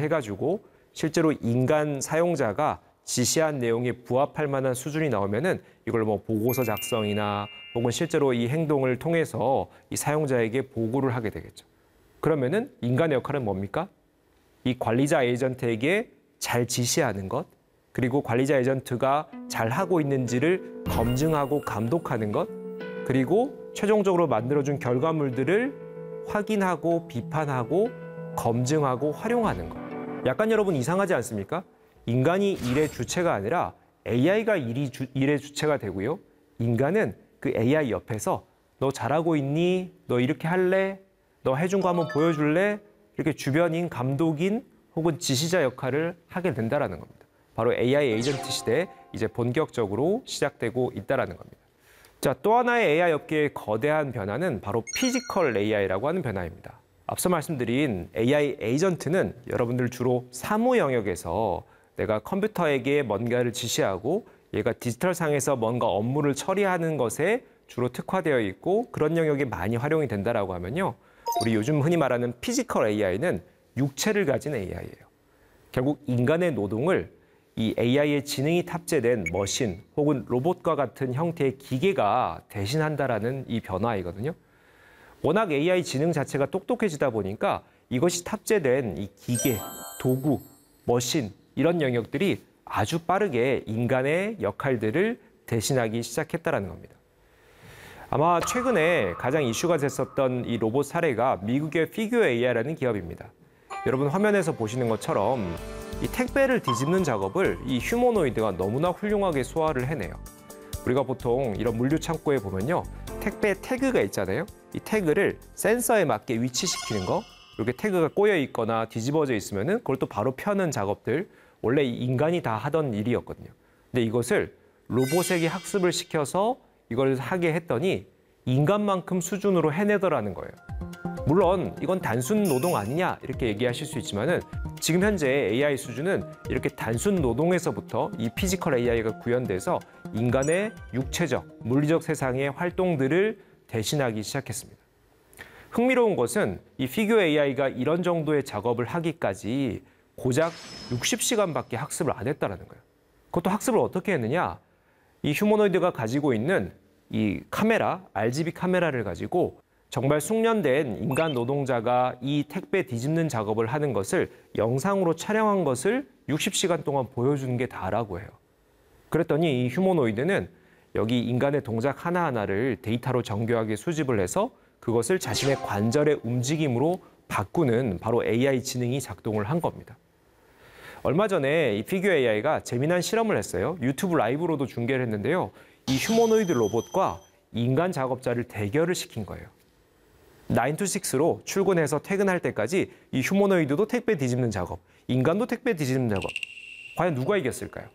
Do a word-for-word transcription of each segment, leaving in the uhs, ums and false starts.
해가지고 실제로 인간 사용자가 지시한 내용에 부합할 만한 수준이 나오면은 이걸 뭐 보고서 작성이나 혹은 실제로 이 행동을 통해서 이 사용자에게 보고를 하게 되겠죠. 그러면은 인간의 역할은 뭡니까? 이 관리자 에이전트에게 잘 지시하는 것, 그리고 관리자 에이전트가 잘 하고 있는지를 검증하고 감독하는 것, 그리고 최종적으로 만들어준 결과물들을 확인하고 비판하고 검증하고 활용하는 것. 약간 여러분 이상하지 않습니까? 인간이 일의 주체가 아니라 에이아이가 일이 주, 일의 주체가 되고요. 인간은 그 에이아이 옆에서 너 잘하고 있니? 너 이렇게 할래? 너 해준 거 한번 보여줄래? 이렇게 주변인 감독인 혹은 지시자 역할을 하게 된다는 겁니다. 바로 에이아이 에이전트 시대에 이제 본격적으로 시작되고 있다는 겁니다. 자, 또 하나의 에이아이 업계의 거대한 변화는 바로 피지컬 에이아이라고 하는 변화입니다. 앞서 말씀드린 에이아이 에이전트는 여러분들 주로 사무 영역에서 내가 컴퓨터에게 뭔가를 지시하고 얘가 디지털 상에서 뭔가 업무를 처리하는 것에 주로 특화되어 있고 그런 영역에 많이 활용이 된다라고 하면요. 우리 요즘 흔히 말하는 피지컬 에이아이는 육체를 가진 에이아이예요. 결국 인간의 노동을 이 에이아이의 지능이 탑재된 머신 혹은 로봇과 같은 형태의 기계가 대신한다라는 이 변화이거든요. 워낙 에이아이 지능 자체가 똑똑해지다 보니까 이것이 탑재된 이 기계, 도구, 머신 이런 영역들이 아주 빠르게 인간의 역할들을 대신하기 시작했다는 겁니다. 아마 최근에 가장 이슈가 됐었던 이 로봇 사례가 미국의 피규어 에이아이라는 기업입니다. 여러분 화면에서 보시는 것처럼 이 택배를 뒤집는 작업을 이 휴머노이드가 너무나 훌륭하게 소화를 해내요. 우리가 보통 이런 물류 창고에 보면요. 택배 태그가 있잖아요. 이 태그를 센서에 맞게 위치시키는 거, 이렇게 태그가 꼬여 있거나 뒤집어져 있으면은 그걸 또 바로 펴는 작업들, 원래 인간이 다 하던 일이었거든요. 근데 이것을 로봇에게 학습을 시켜서 이걸 하게 했더니 인간만큼 수준으로 해내더라는 거예요. 물론 이건 단순 노동 아니냐 이렇게 얘기하실 수 있지만은 지금 현재 에이아이 수준은 이렇게 단순 노동에서부터 이 피지컬 에이아이가 구현돼서 인간의 육체적, 물리적 세상의 활동들을 대신하기 시작했습니다. 흥미로운 것은 이 피규어 에이아이가 이런 정도의 작업을 하기까지 고작 육십 시간밖에 학습을 안 했다는 거예요. 그것도 학습을 어떻게 했느냐? 이 휴머노이드가 가지고 있는 이 카메라, 알지비 카메라를 가지고 정말 숙련된 인간 노동자가 이 택배 뒤집는 작업을 하는 것을 영상으로 촬영한 것을 육십 시간 동안 보여주는 게 다라고 해요. 그랬더니 이 휴머노이드는 여기 인간의 동작 하나하나를 데이터로 정교하게 수집을 해서 그것을 자신의 관절의 움직임으로 바꾸는 바로 에이아이 지능이 작동을 한 겁니다. 얼마 전에 이 피규어 에이아이가 재미난 실험을 했어요. 유튜브 라이브로도 중계를 했는데요. 이 휴머노이드 로봇과 인간 작업자를 대결을 시킨 거예요. 나인 투 식스로 출근해서 퇴근할 때까지 이 휴머노이드도 택배 뒤집는 작업, 인간도 택배 뒤집는 작업. 과연 누가 이겼을까요?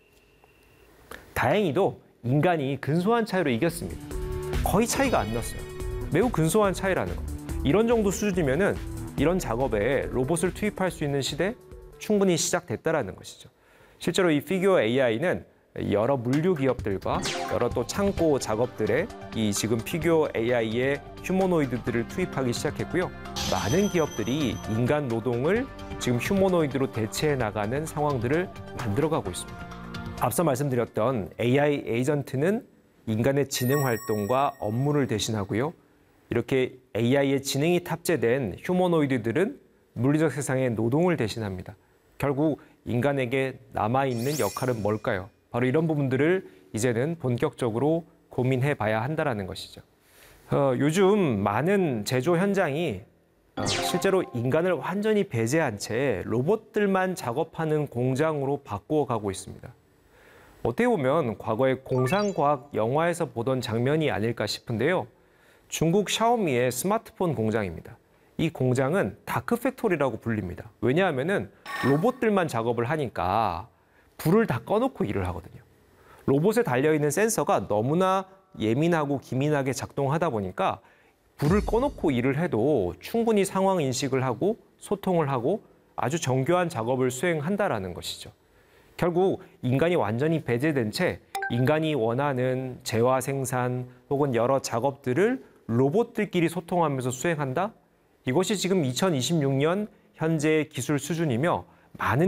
다행히도 인간이 근소한 차이로 이겼습니다. 거의 차이가 안 났어요. 매우 근소한 차이라는 거. 이런 정도 수준이면은 이런 작업에 로봇을 투입할 수 있는 시대 충분히 시작됐다라는 것이죠. 실제로 이 피규어 에이아이는 여러 물류 기업들과 여러 또 창고 작업들에 이 지금 피규어 에이아이의 휴머노이드들을 투입하기 시작했고요. 많은 기업들이 인간 노동을 지금 휴머노이드로 대체해 나가는 상황들을 만들어가고 있습니다. 앞서 말씀드렸던 에이아이 에이전트는 인간의 지능 활동과 업무를 대신하고요. 이렇게 에이아이의 지능이 탑재된 휴머노이드들은 물리적 세상의 노동을 대신합니다. 결국 인간에게 남아있는 역할은 뭘까요? 바로 이런 부분들을 이제는 본격적으로 고민해 봐야 한다는 것이죠. 어, 요즘 많은 제조 현장이 어, 실제로 인간을 완전히 배제한 채 로봇들만 작업하는 공장으로 바꾸어 가고 있습니다. 어떻게 보면 과거의 공상과학 영화에서 보던 장면이 아닐까 싶은데요. 중국 샤오미의 스마트폰 공장입니다. 이 공장은 다크 팩토리라고 불립니다. 왜냐하면은 로봇들만 작업을 하니까 불을 다 꺼놓고 일을 하거든요. 로봇에 달려있는 센서가 너무나 예민하고 기민하게 작동하다 보니까 불을 꺼놓고 일을 해도 충분히 상황 인식을 하고 소통을 하고 아주 정교한 작업을 수행한다라는 것이죠. 결국 인간이 완전히 배제된 채 인간이 원하는 재화 생산 혹은 여러 작업들을 로봇들끼리 소통하면서 수행한다? 이것이 지금 이천이십육 년 현재의 기술 수준이며 많은